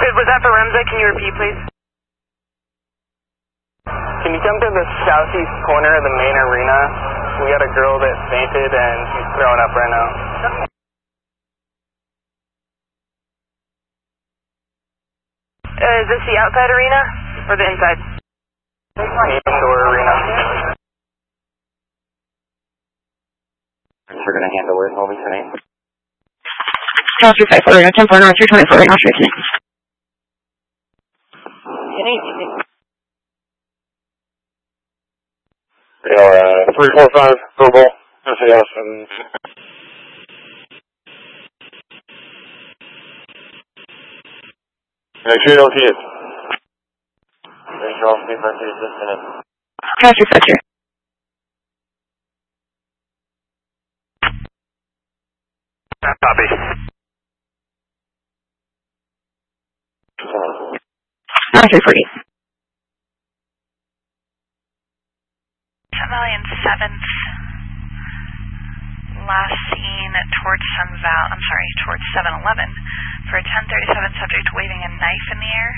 Was that for Remza? Can you repeat, please? Can you come to the southeast corner of the main arena? We got a girl that fainted and she's throwing up right now. Is this the outside arena or the inside? The indoor arena. We're going to handle it. What was her name? Charles 254, Reno 10-4, North 324, right now, straight to me. Yeah, 345, verbal, SAS, and... Make sure you don't see it. Very Charles 352, just in it. Charles 252. Copy. North 348. Valiant 7th, last seen towards towards 7-Eleven for a 1037 subject waving a knife in the air.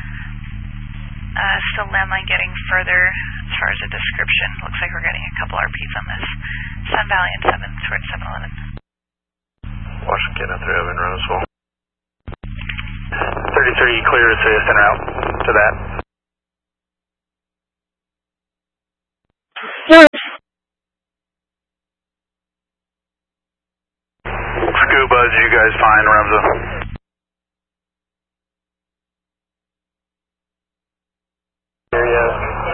Still landline getting further as far as a description. Looks like we're getting a couple RPs on this. Sun Valiant 7th towards 7-Eleven. Washington at 3 in Roseville. 33, clear to say en route to that. Scuba, did you guys find Remza? Area.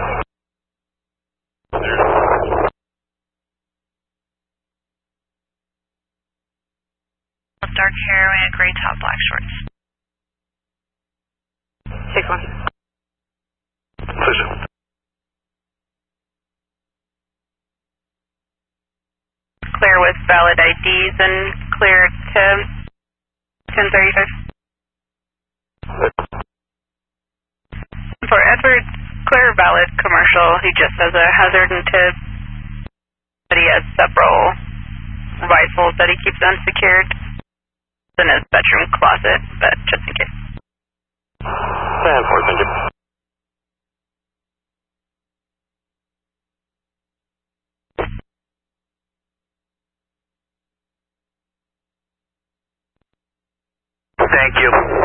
Dark hair and gray top, black shorts. 6-1. Please. Clear with valid IDs and clear to 1035. For Edward, clear valid commercial. He just has a hazard and tip. But he has several rifles that he keeps unsecured in his bedroom closet, but just in case. 10-4, thank you. Thank you.